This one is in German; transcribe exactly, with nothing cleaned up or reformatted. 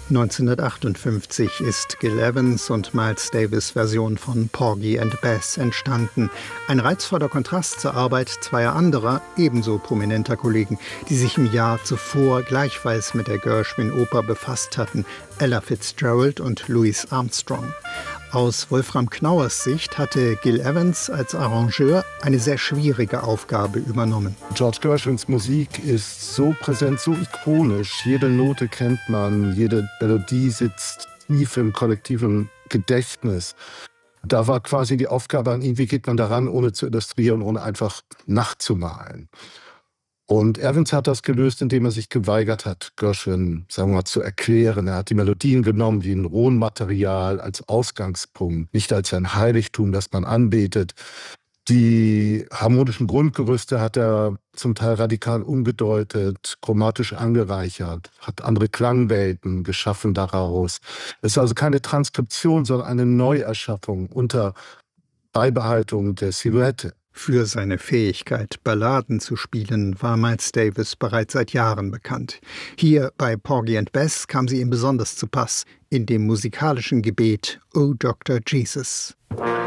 neunzehnhundertachtundfünfzig ist Gil Evans und Miles Davis' Version von Porgy and Bess entstanden. Ein reizvoller Kontrast zur Arbeit zweier anderer, ebenso prominenter Kollegen, die sich im Jahr zuvor gleichfalls mit der Gershwin-Oper befasst hatten, Ella Fitzgerald und Louis Armstrong. Aus Wolfram Knauers Sicht hatte Gil Evans als Arrangeur eine sehr schwierige Aufgabe übernommen. George Gershwins Musik ist so präsent, so ikonisch. Jede Note kennt man, jede Melodie sitzt tief im kollektiven Gedächtnis. Da war quasi die Aufgabe an ihn, wie geht man daran, ohne zu illustrieren, ohne einfach nachzumalen. Und Evans hat das gelöst, indem er sich geweigert hat, Gershwin, sagen wir mal, zu erklären. Er hat die Melodien genommen wie ein Rohenmaterial als Ausgangspunkt, nicht als ein Heiligtum, das man anbetet. Die harmonischen Grundgerüste hat er zum Teil radikal umgedeutet, chromatisch angereichert, hat andere Klangwelten geschaffen daraus. Es ist also keine Transkription, sondern eine Neuerschaffung unter Beibehaltung der Silhouette. Für seine Fähigkeit, Balladen zu spielen, war Miles Davis bereits seit Jahren bekannt. Hier bei Porgy and Bess kam sie ihm besonders zu Pass, in dem musikalischen Gebet O Doctor Jesus.